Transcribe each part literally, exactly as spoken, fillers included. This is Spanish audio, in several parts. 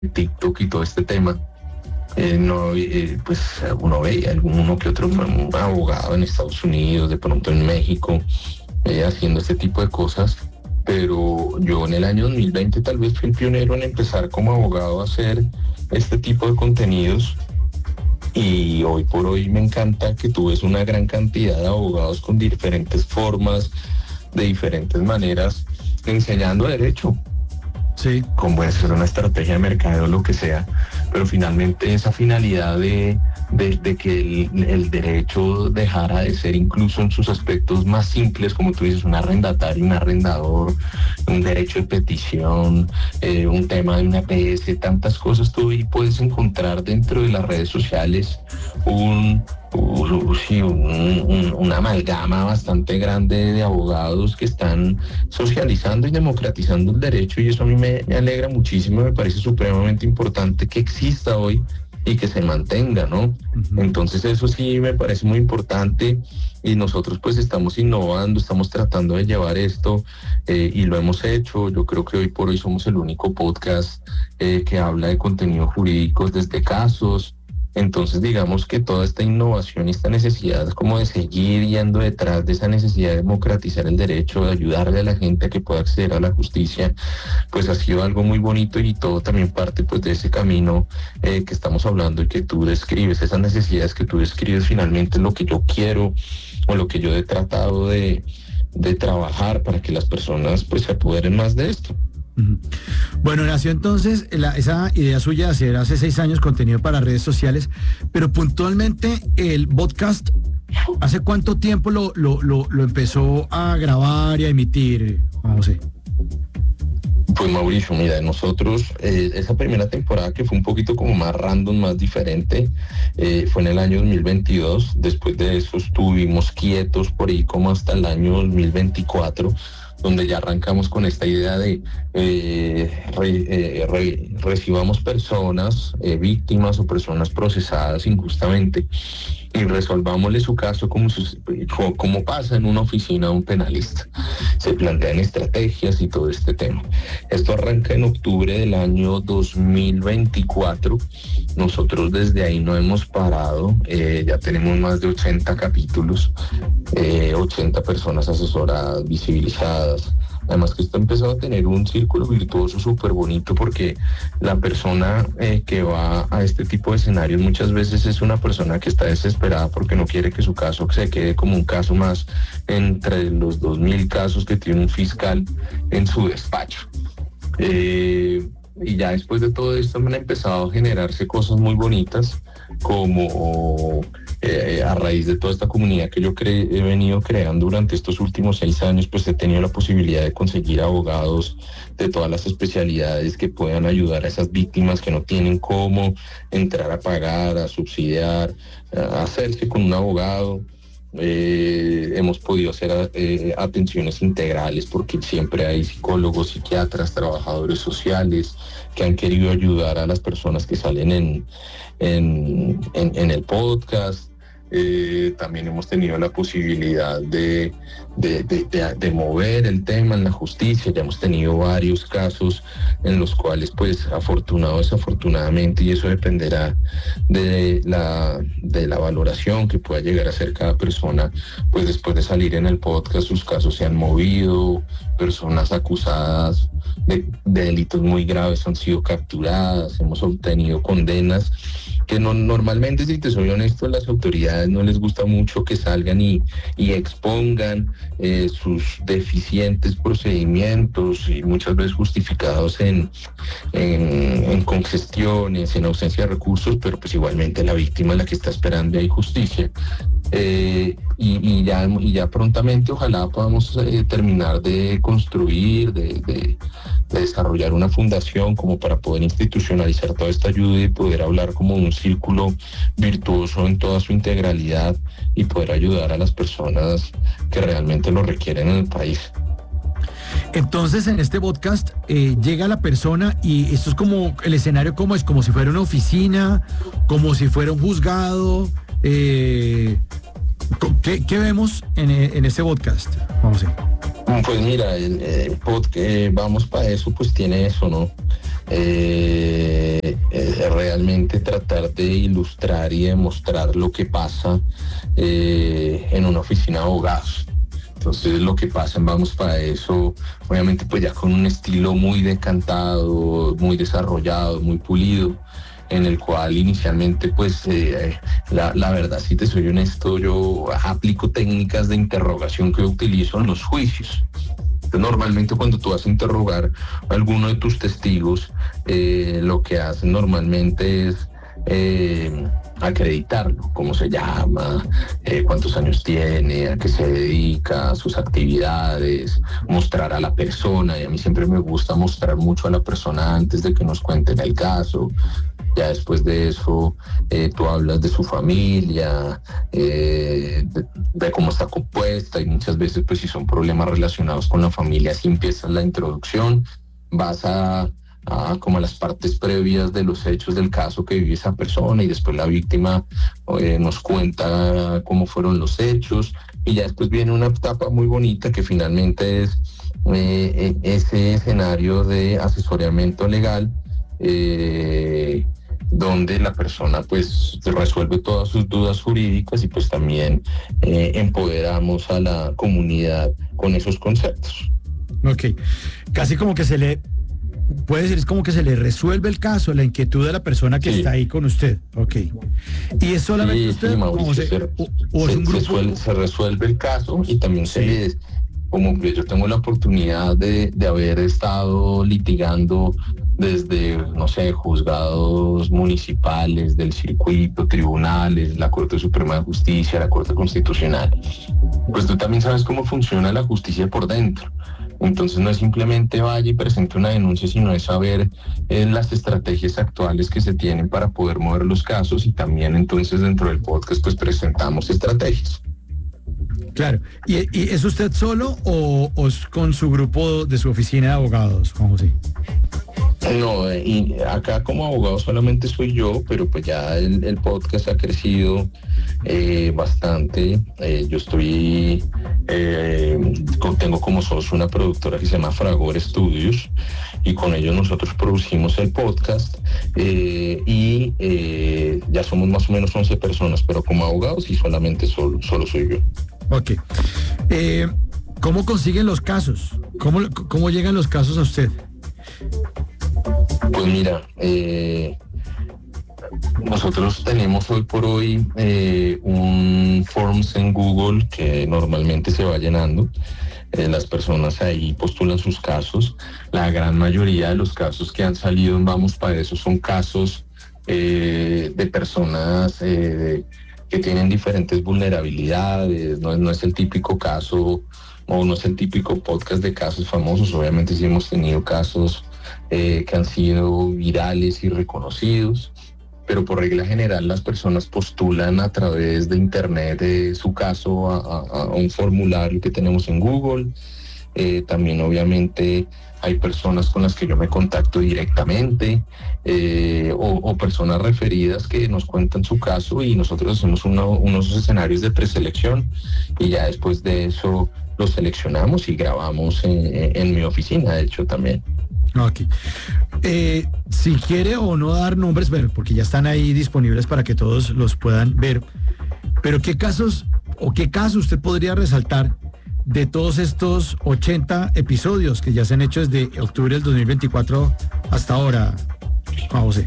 TikTok y todo este tema, eh, no, eh, pues uno ve alguno que otro un abogado en Estados Unidos, de pronto en México, eh, haciendo este tipo de cosas, pero yo en el año dos mil veinte tal vez fui el pionero en empezar como abogado a hacer este tipo de contenidos. Y hoy por hoy me encanta que tú ves una gran cantidad de abogados con diferentes formas, de diferentes maneras, enseñando derecho. Sí. Como puede ser una estrategia de mercadeo o lo que sea, pero finalmente esa finalidad de, de, de que el, el derecho dejara de ser incluso en sus aspectos más simples, como tú dices, un arrendatario, un arrendador, un derecho de petición, eh, un tema de una P S, tantas cosas, tú ahí puedes encontrar dentro de las redes sociales un... Uh, sí, un, un, una amalgama bastante grande de abogados que están socializando y democratizando el derecho, y eso a mí me, me alegra muchísimo, me parece supremamente importante que exista hoy y que se mantenga, ¿no? Uh-huh. Entonces eso sí me parece muy importante, y nosotros pues estamos innovando, estamos tratando de llevar esto eh, y lo hemos hecho. Yo creo que hoy por hoy somos el único podcast eh, que habla de contenidos jurídicos desde casos. Entonces digamos que toda esta innovación y esta necesidad como de seguir yendo detrás de esa necesidad de democratizar el derecho, de ayudarle a la gente a que pueda acceder a la justicia, pues ha sido algo muy bonito, y todo también parte pues de ese camino eh, que estamos hablando y que tú describes, esas necesidades que tú describes finalmente lo que yo quiero o lo que yo he tratado de, de trabajar para que las personas pues se apoderen más de esto. Bueno, nació entonces la, esa idea suya de hacer hace seis años contenido para redes sociales, pero puntualmente el podcast, ¿hace cuánto tiempo lo, lo, lo, lo empezó a grabar y a emitir, Juan José? Pues Mauricio, mira, nosotros, eh, esa primera temporada que fue un poquito como más random, más diferente, eh, fue en el año dos mil veintidós. Después de eso estuvimos quietos por ahí como hasta el año dos mil veinticuatro, donde ya arrancamos con esta idea de eh, re, eh, re, recibamos personas, eh, víctimas o personas procesadas injustamente, y resolvámosle su caso como, como pasa en una oficina de un penalista. Se plantean estrategias y todo este tema. Esto arranca en octubre del año dos mil veinticuatro. Nosotros desde ahí no hemos parado. Eh, ya tenemos más de ochenta capítulos, eh, ochenta personas asesoradas, visibilizadas. Además que esto ha empezado a tener un círculo virtuoso súper bonito, porque la persona eh, que va a este tipo de escenarios muchas veces es una persona que está desesperada porque no quiere que su caso se quede como un caso más entre los dos mil casos que tiene un fiscal en su despacho. Eh, y ya después de todo esto han empezado a generarse cosas muy bonitas, como eh, a raíz de toda esta comunidad que yo cre- he venido creando durante estos últimos seis años, pues he tenido la posibilidad de conseguir abogados de todas las especialidades que puedan ayudar a esas víctimas que no tienen cómo entrar a pagar, a subsidiar, a hacerse con un abogado. Eh, hemos podido hacer eh, atenciones integrales, porque siempre hay psicólogos, psiquiatras, trabajadores sociales que han querido ayudar a las personas que salen en, en, en, en el podcast. Eh, también hemos tenido la posibilidad de, de, de, de, de mover el tema en la justicia. Ya hemos tenido varios casos en los cuales, pues, afortunado o desafortunadamente, y eso dependerá de la, de la valoración que pueda llegar a hacer cada persona, pues después de salir en el podcast sus casos se han movido, personas acusadas de, de delitos muy graves han sido capturadas, hemos obtenido condenas que no, normalmente, si te soy honesto, a las autoridades no les gusta mucho que salgan y, y expongan eh, sus deficientes procedimientos, y muchas veces justificados en, en, en congestiones, en ausencia de recursos, pero pues igualmente la víctima es la que está esperando ahí justicia. Eh, y, y, ya, y ya prontamente ojalá podamos eh, terminar de construir, de, de, de desarrollar una fundación como para poder institucionalizar toda esta ayuda y poder hablar como un círculo virtuoso en toda su integralidad, y poder ayudar a las personas que realmente lo requieren en el país. Entonces, en este podcast eh, llega la persona y esto es como el escenario, como es como si fuera una oficina, como si fuera un juzgado. Eh, ¿qué, ¿Qué vemos en, en este podcast? Vamos a ver. Pues mira, el, el podcast, eh, vamos para eso, pues tiene eso, ¿no? eh, eh, realmente tratar de ilustrar y demostrar lo que pasa eh, en una oficina de abogados. Entonces lo que pasa en Vamos para Eso, obviamente pues ya con un estilo muy decantado, muy desarrollado, muy pulido, en el cual inicialmente pues eh, la, la verdad, si te soy honesto, yo aplico técnicas de interrogación que utilizo en los juicios. Entonces, normalmente cuando tú vas a interrogar a alguno de tus testigos, eh, lo que hacen normalmente es eh, acreditarlo, cómo se llama, eh, cuántos años tiene, a qué se dedica, sus actividades, mostrar a la persona, y a mí siempre me gusta mostrar mucho a la persona antes de que nos cuenten el caso. Ya después de eso, eh, tú hablas de su familia, eh, de, de cómo está compuesta, y muchas veces, pues si son problemas relacionados con la familia, así empieza la introducción, vas a, a como a las partes previas de los hechos del caso que vive esa persona, y después la víctima eh, nos cuenta cómo fueron los hechos, y ya después viene una etapa muy bonita que finalmente es eh, ese escenario de asesoramiento legal, eh, donde la persona pues resuelve todas sus dudas jurídicas, y pues también eh, empoderamos a la comunidad con esos conceptos. Ok, casi como que se le, puede decir, es como que se le resuelve el caso, la inquietud de la persona que sí. está ahí con usted. Ok. ¿Y es solamente sí, usted? Sí, Mauricio, se, se, o, o se, es un grupo? Se, suele, se resuelve el caso, y también sí. se le... Como que yo tengo la oportunidad de, de haber estado litigando desde, no sé, juzgados municipales, del circuito, tribunales, la Corte Suprema de Justicia, la Corte Constitucional. Pues tú también sabes cómo funciona la justicia por dentro. Entonces no es simplemente vaya y presente una denuncia, sino es saber eh, las estrategias actuales que se tienen para poder mover los casos, y también entonces dentro del podcast pues presentamos estrategias. Claro. ¿Y, y es usted solo o, o es con su grupo de su oficina de abogados, Juan José? No, y acá como abogado solamente soy yo, pero pues ya el, el podcast ha crecido eh, bastante. Eh, yo estoy, eh, tengo como socio una productora que se llama Fragor Studios, y con ellos nosotros producimos el podcast, eh, y eh, ya somos más o menos once personas, pero como abogados y solamente solo, solo soy yo. Ok. Eh, ¿Cómo consiguen los casos? ¿Cómo, cómo llegan los casos a usted? Pues mira, eh, nosotros tenemos hoy por hoy eh, un forms en Google que normalmente se va llenando. Eh, las personas ahí postulan sus casos. La gran mayoría de los casos que han salido en Vamos para Eso son casos eh, de personas eh, que tienen diferentes vulnerabilidades. No, no es el típico caso, o no es el típico podcast de casos famosos. Obviamente sí hemos tenido casos eh, que han sido virales y reconocidos, pero por regla general las personas postulan a través de internet eh, su caso a, a, a un formulario que tenemos en Google. Eh, también obviamente hay personas con las que yo me contacto directamente, eh, o, o personas referidas que nos cuentan su caso, y nosotros hacemos uno, unos escenarios de preselección, y ya después de eso los seleccionamos y grabamos en, en mi oficina, de hecho, también. Ok. Eh, si quiere o no dar nombres, bueno, porque ya están ahí disponibles para que todos los puedan ver, pero ¿qué casos o qué caso usted podría resaltar de todos estos ochenta episodios que ya se han hecho desde octubre del dos mil veinticuatro hasta ahora, Juan José?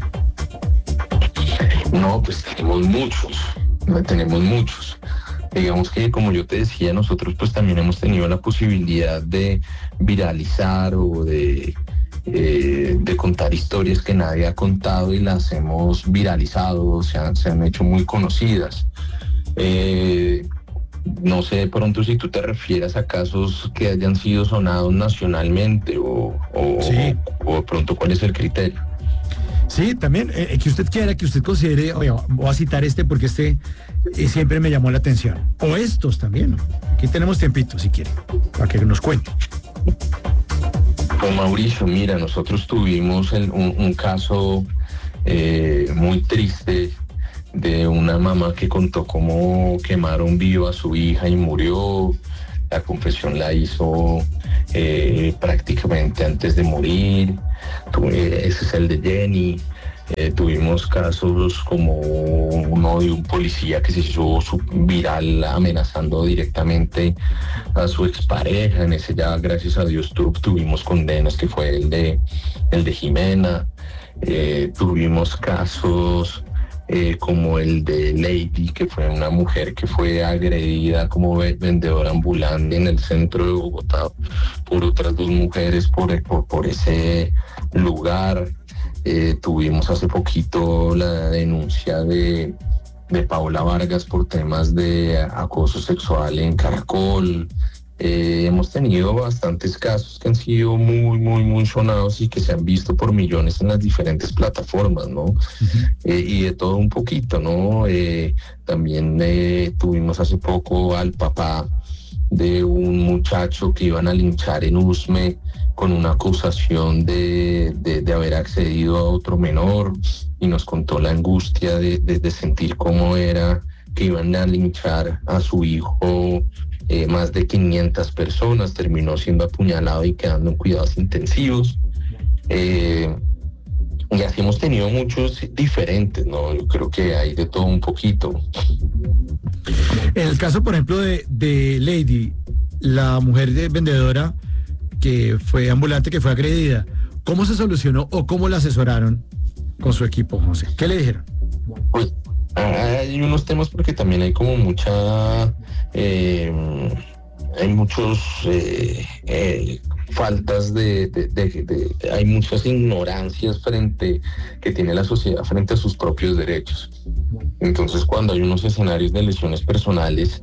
No, pues tenemos muchos, tenemos muchos. Digamos que, como yo te decía, nosotros pues también hemos tenido la posibilidad de viralizar o de, eh, de contar historias que nadie ha contado, y las hemos viralizado, se han, se han hecho muy conocidas. Eh, no sé de pronto si tú te refieras a casos que hayan sido sonados nacionalmente, o, o, sí. o, o de pronto cuál es el criterio. Sí, también, eh, que usted quiera, que usted considere, oye, voy a citar este porque este eh, siempre me llamó la atención. O estos también, ¿no? Aquí tenemos tiempito, si quiere, para que nos cuente. Pues Mauricio, mira, nosotros tuvimos el, un, un caso eh, muy triste de una mamá que contó cómo quemaron viva a su hija y murió. La confesión la hizo eh, prácticamente antes de morir. Ese es el de Jenny. Eh, tuvimos casos como uno de un policía que se hizo viral amenazando directamente a su expareja. En ese ya, gracias a Dios, tu, tuvimos condenas, que fue el de, el de Jimena. Eh, tuvimos casos eh, como el de Lady, que fue una mujer que fue agredida como vendedora ambulante en el centro de Bogotá por otras dos mujeres por, por, por ese lugar. Eh, tuvimos hace poquito la denuncia de, de Paola Vargas por temas de acoso sexual en Caracol. Eh, hemos tenido bastantes casos que han sido muy, muy, muy sonados y que se han visto por millones en las diferentes plataformas, ¿no? Uh-huh. Eh, y de todo un poquito, ¿no? Eh, también eh, tuvimos hace poco al papá de un muchacho que iban a linchar en Usme con una acusación de, de, de haber accedido a otro menor, y nos contó la angustia de, de, de sentir cómo era que iban a linchar a su hijo. Eh, más de quinientas personas, terminó siendo apuñalado y quedando en cuidados intensivos. Eh, y así hemos tenido muchos diferentes, ¿no? Yo creo que hay de todo un poquito. En el caso, por ejemplo, de, de Lady, la mujer de vendedora que fue ambulante, que fue agredida, ¿cómo se solucionó o cómo la asesoraron con su equipo, José? ¿Qué le dijeron? Pues hay unos temas porque también hay como mucha... Eh, hay muchos eh, eh, faltas de, de, de, de, de, hay muchas ignorancias frente que tiene la sociedad frente a sus propios derechos. Entonces, cuando hay unos escenarios de lesiones personales,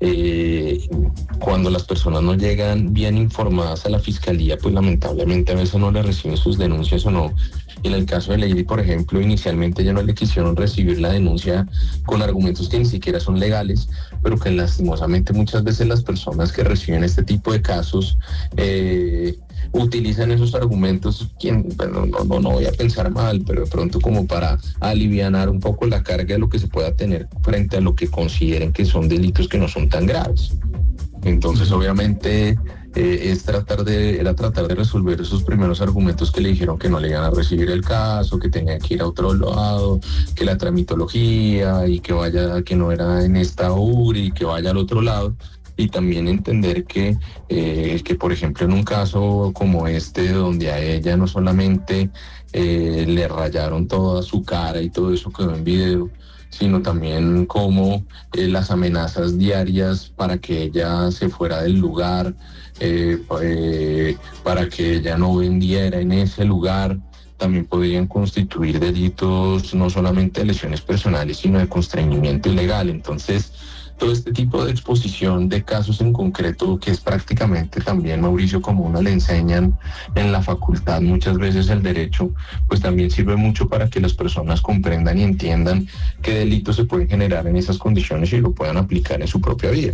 eh, cuando las personas no llegan bien informadas a la fiscalía, pues lamentablemente a veces no le reciben sus denuncias o no. Y en el caso de Lady, por ejemplo, inicialmente ya no le quisieron recibir la denuncia con argumentos que ni siquiera son legales, pero que lastimosamente muchas veces las personas que reciben este tipo de casos eh, utilizan esos argumentos, quien, bueno, no, no, no voy a pensar mal, pero de pronto como para alivianar un poco la carga de lo que se pueda tener frente a lo que consideren que son delitos que no son tan graves. Entonces, obviamente, eh, es tratar de, era tratar de resolver esos primeros argumentos que le dijeron que no le iban a recibir el caso, que tenía que ir a otro lado, que la tramitología y que vaya, que no era en esta U R I, que vaya al otro lado. Y también entender que, eh, que, por ejemplo, en un caso como este, donde a ella no solamente eh, le rayaron toda su cara y todo eso quedó en video, sino también como eh, las amenazas diarias para que ella se fuera del lugar, eh, eh, para que ella no vendiera en ese lugar, también podrían constituir delitos no solamente de lesiones personales, sino de constreñimiento ilegal. Entonces, todo este tipo de exposición de casos en concreto, que es prácticamente también, Mauricio, como uno le enseñan en la facultad muchas veces el derecho, pues también sirve mucho para que las personas comprendan y entiendan qué delitos se pueden generar en esas condiciones y lo puedan aplicar en su propia vida.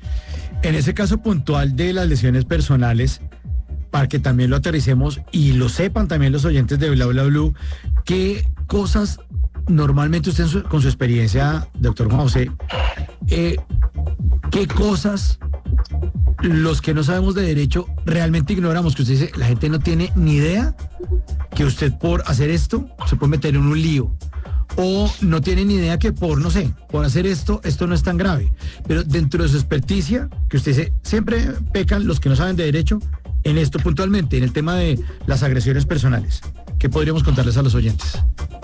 En ese caso puntual de las lesiones personales, para que también lo aterricemos y lo sepan también los oyentes de Bla Bla Blue, ¿qué cosas normalmente usted su, con su experiencia, doctor Juan José, eh, qué cosas los que no sabemos de derecho realmente ignoramos? Que usted dice, la gente no tiene ni idea que usted por hacer esto se puede meter en un lío, o no tiene ni idea que por, no sé, por hacer esto, esto no es tan grave. Pero dentro de su experticia, que usted dice, siempre pecan los que no saben de derecho en esto puntualmente, en el tema de las agresiones personales. ¿Qué podríamos contarles a los oyentes?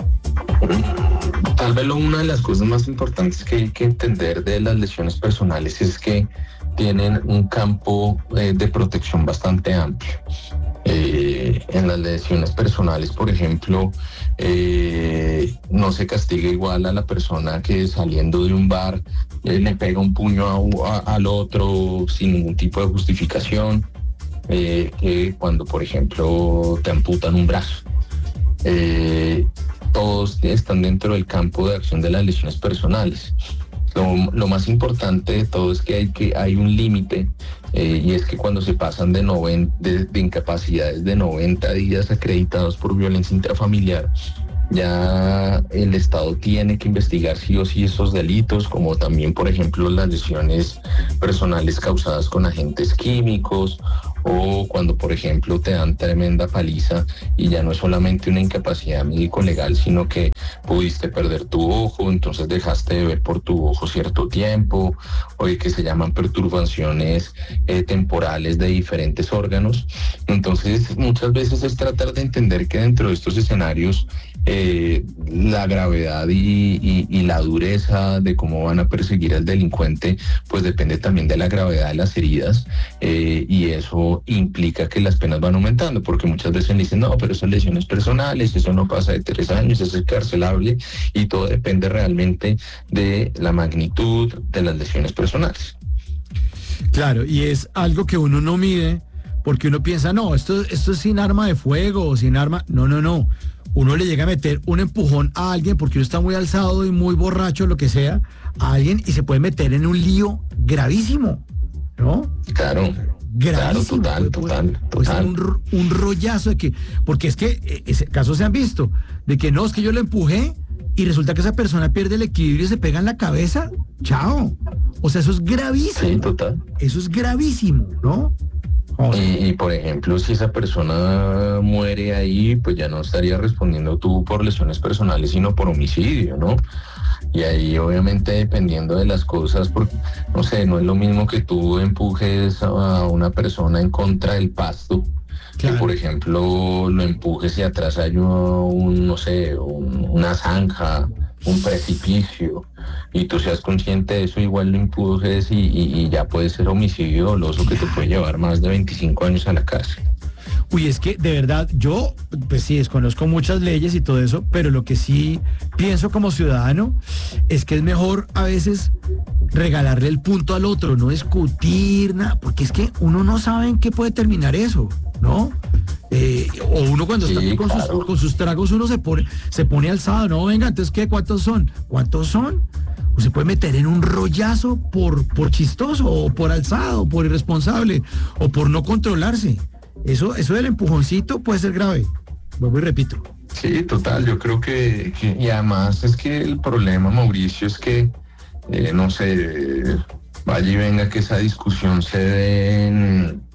Tal vez una de las cosas más importantes que hay que entender de las lesiones personales es que tienen un campo eh, de protección bastante amplio. Eh, en las lesiones personales, por ejemplo, eh, no se castiga igual a la persona que saliendo de un bar eh, le pega un puño a, a, al otro sin ningún tipo de justificación, eh, que cuando, por ejemplo, te amputan un brazo. Eh, todos están dentro del campo de acción de las lesiones personales. Lo, lo más importante de todo es que hay, que hay un límite, eh, y es que cuando se pasan de, noven, de, de incapacidades de noventa días acreditados por violencia intrafamiliar, ya el Estado tiene que investigar sí o sí esos delitos, como también, por ejemplo, las lesiones personales causadas con agentes químicos, o cuando, por ejemplo, te dan tremenda paliza y ya no es solamente una incapacidad médico-legal, sino que pudiste perder tu ojo, entonces dejaste de ver por tu ojo cierto tiempo, o que se llaman perturbaciones eh, temporales de diferentes órganos. Entonces, muchas veces es tratar de entender que dentro de estos escenarios eh, la gravedad y, y, y la dureza de cómo van a perseguir al delincuente, pues depende también de la gravedad de las heridas, eh, y eso implica que las penas van aumentando, porque muchas veces dicen, no, pero son lesiones personales, eso no pasa de tres años, eso es carcelable, y todo depende realmente de la magnitud de las lesiones personales. Claro, y es algo que uno no mide, porque uno piensa, no, esto, esto es sin arma de fuego o sin arma. No, no, no. Uno le llega a meter un empujón a alguien porque uno está muy alzado y muy borracho, lo que sea, a alguien y se puede meter en un lío gravísimo, ¿no? Claro. Gravísimo. Claro, total, puede, total, puede, total. ser un, un rollazo de que, porque es que ese casos se han visto, de que no, es que yo le empujé y resulta que esa persona pierde el equilibrio y se pega en la cabeza. Chao. O sea, eso es gravísimo. Sí, total. Eso es gravísimo, ¿no? Y, y, por ejemplo, si esa persona muere ahí, pues ya no estaría respondiendo tú por lesiones personales, sino por homicidio, ¿no? Y ahí obviamente dependiendo de las cosas, porque, no sé, no es lo mismo que tú empujes a una persona en contra del pasto, claro, que por ejemplo lo empujes y atrás hay un, un no sé, un, una zanja, un precipicio, y tú seas consciente de eso, igual lo empujes y, y, y ya puede ser homicidio doloso que te puede llevar más de veinticinco años a la cárcel. Uy, es que de verdad, yo, pues sí, desconozco muchas leyes y todo eso, pero lo que sí pienso como ciudadano es que es mejor a veces regalarle el punto al otro, no discutir nada, porque es que uno no sabe en qué puede terminar eso, ¿no? Eh, o uno cuando sí, está aquí con, claro, sus, con sus tragos, uno se pone, se pone alzado, no, venga, entonces, ¿qué? ¿Cuántos son? ¿Cuántos son? O se puede meter en un rollazo por, por chistoso, o por alzado, por irresponsable, o por no controlarse. Eso, eso del empujoncito puede ser grave. Vuelvo y repito. Sí, total. Yo creo que, que y además es que el problema, Mauricio, es que, eh, no sé, vaya y venga que esa discusión se dé en,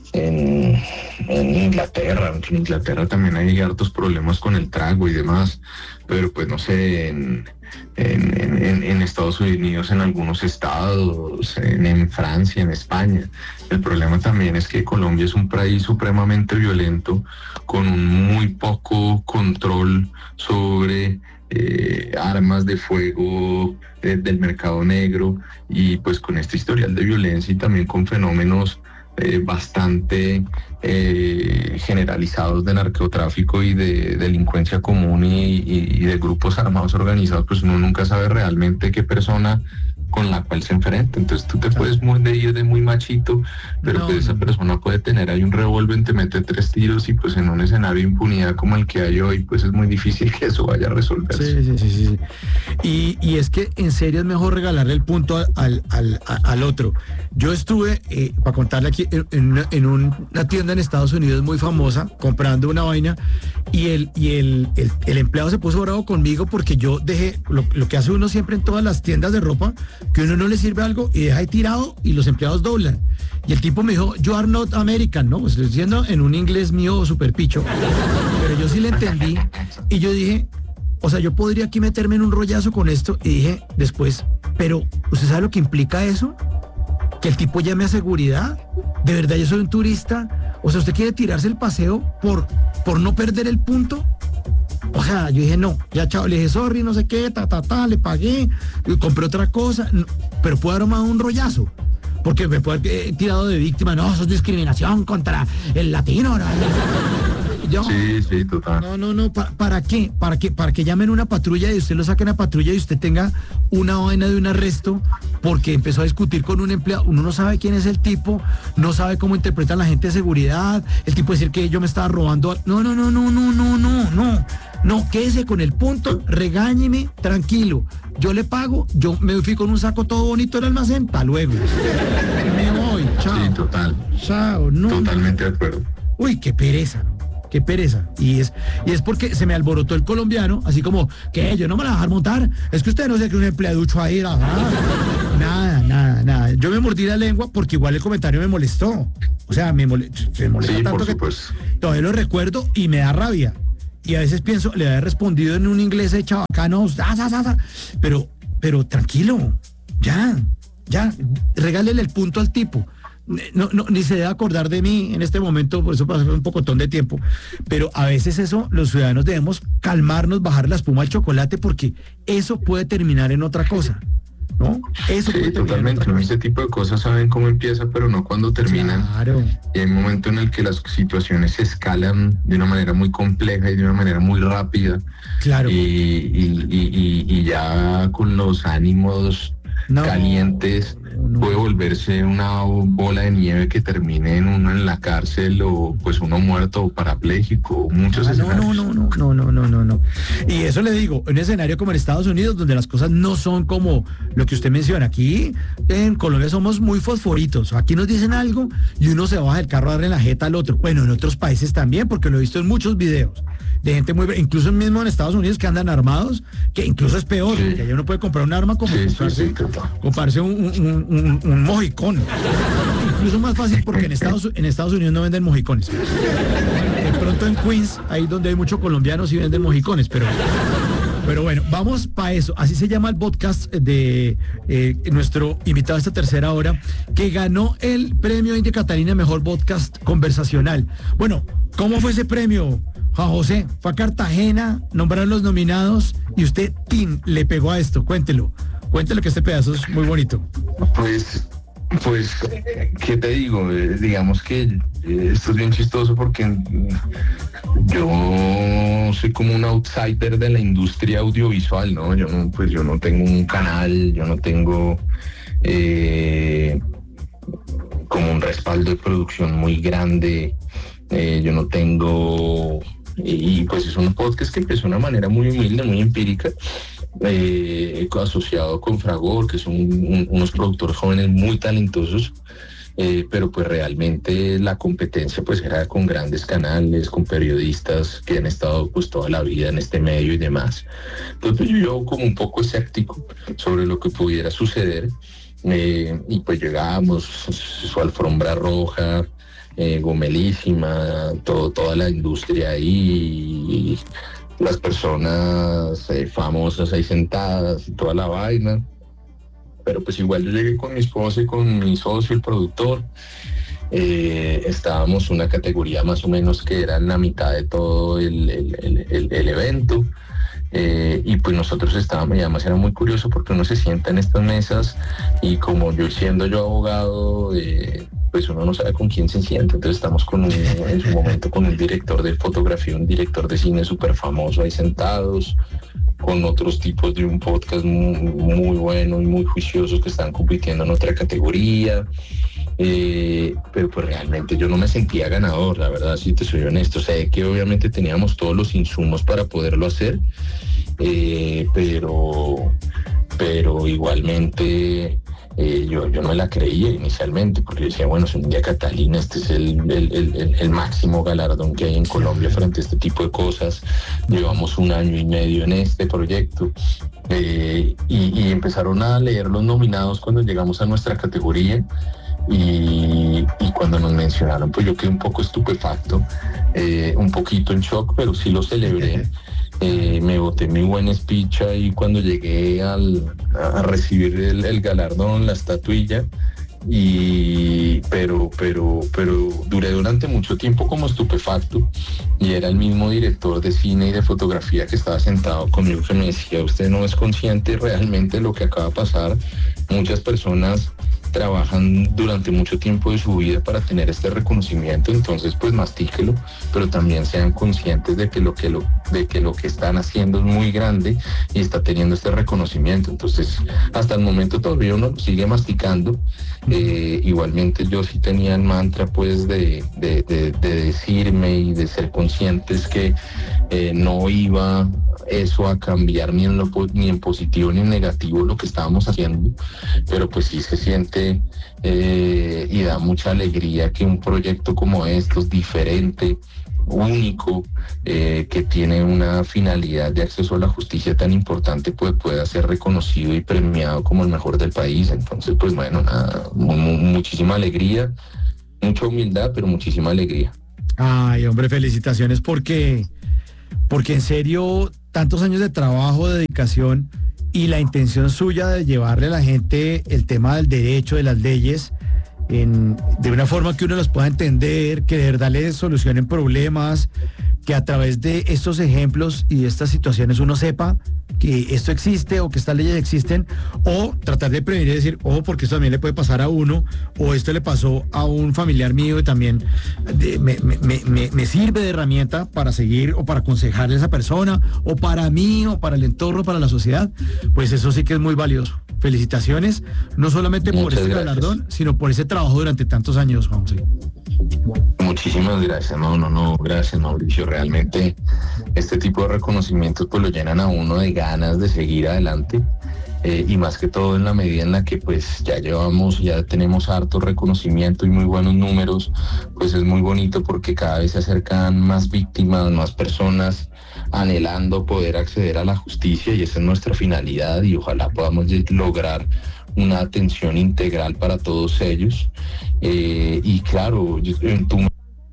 en, en Inglaterra. En Inglaterra también hay hartos problemas con el trago y demás, pero pues no sé, en, en, en, en Estados Unidos, en algunos estados, en, en Francia, en España. El problema también es que Colombia es un país supremamente violento, con un muy poco control sobre eh, armas de fuego eh, del mercado negro, y pues con este historial de violencia y también con fenómenos eh, bastante eh, generalizados de narcotráfico y de delincuencia común y, y, y de grupos armados organizados, pues uno nunca sabe realmente qué persona con la cual se enfrenta. Entonces tú te puedes muy de ir de muy machito, pero no, pues esa persona puede tener ahí un revólver, te mete tres tiros, y pues en un escenario de impunidad como el que hay hoy, pues es muy difícil que eso vaya a resolverse. Sí, sí, sí, sí. Y, y es que en serio es mejor regalarle el punto al, al, al otro. Yo estuve, eh, para contarle aquí, en una, en una tienda en Estados Unidos muy famosa, comprando una vaina, y el, y el, el, el empleado se puso bravo conmigo porque yo dejé, lo, lo que hace uno siempre en todas las tiendas de ropa, que uno no le sirve algo y deja ahí tirado y los empleados doblan. Y el tipo me dijo, you are not American, ¿no? Pues estoy diciendo en un inglés mío súper picho, pero yo sí le entendí y yo dije, o sea, yo podría aquí meterme en un rollazo con esto, y dije después, pero ¿usted sabe lo que implica eso? Que el tipo llame a seguridad. ¿De verdad yo soy un turista? O sea, ¿usted quiere tirarse el paseo por, por no perder el punto? O sea, yo dije, no, ya chao, le dije, sorry, no sé qué, ta, ta, ta, le pagué, compré otra cosa, no, pero puedo haber armado un rollazo, porque me puedo haber eh, tirado de víctima, no, eso es discriminación contra el latino, ¿no? Yo, sí, sí, total. No, no, no, ¿para, ¿para qué? ¿Para qué? Para que llamen una patrulla y usted lo saque a la patrulla y usted tenga una vaina de un arresto porque empezó a discutir con un empleado. Uno no sabe quién es el tipo, no sabe cómo interpretan la gente de seguridad, el tipo decir que yo me estaba robando. No, no, no, no, no, no, no, no. No, quédese con el punto, regáñeme, tranquilo. Yo le pago, yo me fui con un saco todo bonito del almacén, pa' luego. Me voy, chao. Sí, total. Chao, no. Totalmente de acuerdo. Uy, qué pereza, ¿no? Qué qué pereza. Y es, y es porque se me alborotó el colombiano, así como, que yo no me la voy a dejar montar, es que usted no sé que un empleaducho ahí, nada, nada, nada, nada. Yo me mordí la lengua porque igual el comentario me molestó. O sea, me, mole, me molesta sí, tanto que todavía lo recuerdo y me da rabia. Y a veces pienso, le había respondido en un inglés de chabacano, pero, pero tranquilo, ya, ya, regálele el punto al tipo. No, no, ni se debe acordar de mí en este momento, por eso pasó un pocotón de tiempo, pero a veces eso, los ciudadanos debemos calmarnos, bajar la espuma al chocolate, porque eso puede terminar en otra cosa, ¿no? Eso sí, totalmente, ¿no? Este tipo de cosas saben cómo empieza, pero no cuando terminan. Claro. Y hay un momento en el que las situaciones se escalan de una manera muy compleja y de una manera muy rápida. Claro. Y, y, y, y, y ya con los ánimos no, calientes no. puede volverse una bola de nieve que termine en uno en la cárcel o pues uno muerto o parapléjico, muchos ah, escenarios. No, no, no, no, no, no, no, no. Y eso le digo, en un escenario como en Estados Unidos, donde las cosas no son como lo que usted menciona. Aquí en Colombia somos muy fosforitos. Aquí nos dicen algo y uno se baja del carro a darle la jeta al otro. Bueno, en otros países también, porque lo he visto en muchos videos de gente muy, incluso mismo en Estados Unidos, que andan armados, que incluso es peor, sí. que allá uno puede comprar un arma como sí, comprarse, sí, sí, comprarse un, un, un, un mojicón. Incluso más fácil porque en Estados, en Estados Unidos no venden mojicones. De pronto en Queens, ahí donde hay muchos colombianos, sí venden mojicones, pero... Pero bueno, vamos para eso. Así se llama el podcast de eh, nuestro invitado a esta tercera hora, que ganó el premio India Catalina Mejor Podcast Conversacional. Bueno, ¿cómo fue ese premio, Juan José? Fue a Cartagena, nombraron los nominados y usted, ¡tin!, le pegó a esto. Cuéntelo. Cuéntelo que este pedazo es muy bonito. Pues... Pues, ¿qué te digo? Eh, digamos que eh, esto es bien chistoso porque yo soy como un outsider de la industria audiovisual, ¿no? Yo no, pues yo no tengo un canal, yo no tengo eh, como un respaldo de producción muy grande, eh, yo no tengo... Y, y pues es un podcast que empezó de una manera muy humilde, muy empírica, eh, asociado con Fragor, que son un, unos productores jóvenes muy talentosos, eh, pero pues realmente la competencia pues era con grandes canales, con periodistas que han estado pues toda la vida en este medio y demás. Entonces pues, yo como un poco escéptico sobre lo que pudiera suceder, eh, y pues llegábamos, su alfombra roja, Eh, gomelísima, todo, toda la industria ahí, las personas eh, famosas ahí sentadas y toda la vaina. Pero pues igual yo llegué con mi esposa y con mi socio, el productor. Eh, estábamos una categoría más o menos que era la mitad de todo el, el, el, el, el evento. Eh, y pues nosotros estábamos, y además era muy curioso porque uno se sienta en estas mesas y como yo siendo yo abogado, eh, pues uno no sabe con quién se sienta. Entonces estamos con un, en su momento con un director de fotografía, un director de cine súper famoso ahí sentados, con otros tipos de un podcast muy, muy bueno y muy juiciosos que están compitiendo en otra categoría. Eh, pero pues realmente yo no me sentía ganador, la verdad, si te soy honesto. Sé que obviamente teníamos todos los insumos para poderlo hacer, eh, pero pero igualmente eh, yo, yo no la creía inicialmente, porque yo decía, bueno, es un India Catalina, este es el, el, el, el máximo galardón que hay en Colombia frente a este tipo de cosas. Llevamos un año y medio en este proyecto, eh, y, y empezaron a leer los nominados cuando llegamos a nuestra categoría. Y, y cuando nos mencionaron, pues yo quedé un poco estupefacto, eh, un poquito en shock, pero sí lo celebré. Eh, me boté mi buen speech ahí cuando llegué al, a recibir el, el galardón, la estatuilla, y pero pero pero duré durante mucho tiempo como estupefacto, y era el mismo director de cine y de fotografía que estaba sentado conmigo que me decía, usted no es consciente realmente de lo que acaba de pasar. Muchas personas trabajan durante mucho tiempo de su vida para tener este reconocimiento, entonces pues mastíquelo, pero también sean conscientes de que lo que lo de que lo que están haciendo es muy grande y está teniendo este reconocimiento. Entonces hasta el momento todavía uno sigue masticando. Eh, igualmente yo sí tenía el mantra pues de, de, de, de decirme y de ser conscientes que eh, no iba eso a cambiar ni en, lo, ni en positivo ni en negativo lo que estábamos haciendo, pero pues sí se siente eh, y da mucha alegría que un proyecto como estos, diferente, único, eh, que tiene una finalidad de acceso a la justicia tan importante, pues pueda ser reconocido y premiado como el mejor del país. Entonces, pues bueno, nada, mu- muchísima alegría, mucha humildad, pero muchísima alegría. Ay, hombre, felicitaciones porque, porque en serio, tantos años de trabajo, de dedicación y la intención suya de llevarle a la gente el tema del derecho, de las leyes, en, de una forma que uno las pueda entender, que de verdad le solucionen problemas, que a través de estos ejemplos y de estas situaciones uno sepa que esto existe o que estas leyes existen, o tratar de prevenir y decir, oh, porque esto también le puede pasar a uno, o esto le pasó a un familiar mío y también de, me, me, me, me sirve de herramienta para seguir o para aconsejarle a esa persona, o para mí, o para el entorno, para la sociedad. Pues eso sí que es muy valioso. Felicitaciones, no solamente por Muchas este gracias. galardón, sino por ese trabajo durante tantos años, Juan José. Muchísimas gracias, no, no, no, gracias, Mauricio. Realmente este tipo de reconocimientos pues lo llenan a uno de ganas de seguir adelante, eh, y más que todo en la medida en la que pues ya llevamos, ya tenemos harto reconocimiento y muy buenos números, pues es muy bonito porque cada vez se acercan más víctimas, más personas anhelando poder acceder a la justicia, y esa es nuestra finalidad, y ojalá podamos lograr una atención integral para todos ellos. Eh, y claro, yo- en tu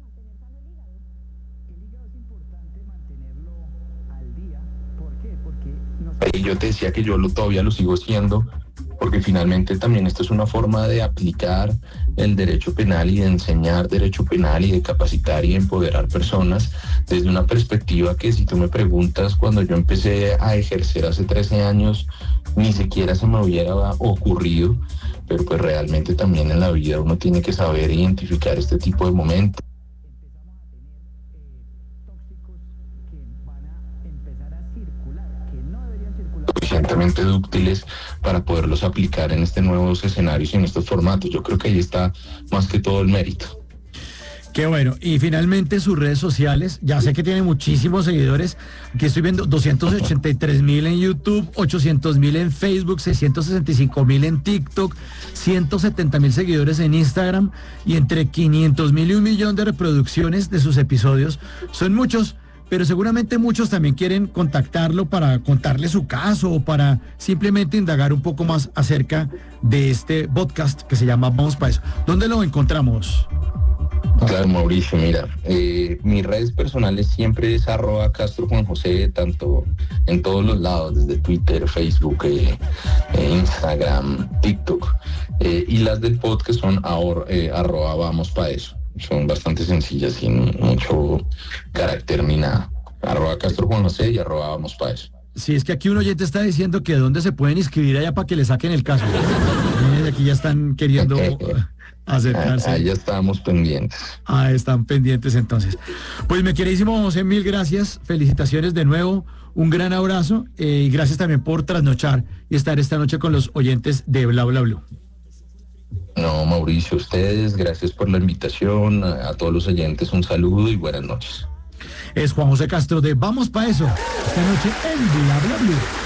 y yo te decía que yo lo, todavía lo sigo siendo, porque finalmente también esto es una forma de aplicar el derecho penal y de enseñar derecho penal y de capacitar y empoderar personas desde una perspectiva que, si tú me preguntas, cuando yo empecé a ejercer hace trece años, ni siquiera se me hubiera ocurrido, pero pues realmente también en la vida uno tiene que saber identificar este tipo de momentos suficientemente útiles para poderlos aplicar en este nuevos escenarios y en estos formatos. Yo creo que ahí está más que todo el mérito. Qué bueno. Y finalmente sus redes sociales, ya sé que tiene muchísimos seguidores, aquí estoy viendo doscientos ochenta y tres mil en YouTube, ochocientos mil en Facebook, seiscientos sesenta y cinco mil en TikTok, ciento setenta mil seguidores en Instagram y entre quinientos mil y un millón de reproducciones de sus episodios. Son muchos, pero seguramente muchos también quieren contactarlo para contarle su caso o para simplemente indagar un poco más acerca de este podcast que se llama Vamos Pa' Eso. ¿Dónde lo encontramos? Claro, Mauricio, mira, eh, mis redes personales siempre es arroba Castro Juan José, tanto en todos los lados, desde Twitter, Facebook, eh, eh, Instagram, TikTok, eh, y las del podcast son ahora, eh, arroba Vamos Pa' Eso. Son bastante sencillas, sin mucho carácter ni nada. Arroba Castro Juan José y arroba Vamos Pa' Eso. Sí, es que aquí un oyente está diciendo que dónde se pueden inscribir allá para que le saquen el caso. Eh, Aquí ya están queriendo acercarse. Ahí ya estábamos pendientes. Ah, están pendientes entonces. Pues mi queridísimo José, mil gracias. Felicitaciones de nuevo. Un gran abrazo eh, y gracias también por trasnochar y estar esta noche con los oyentes de Bla Bla Blue. No, Mauricio, ustedes, gracias por la invitación. A, a todos los oyentes, un saludo y buenas noches. Es Juan José Castro de Vamos Pa' Eso. Esta noche en Bla Bla Blue.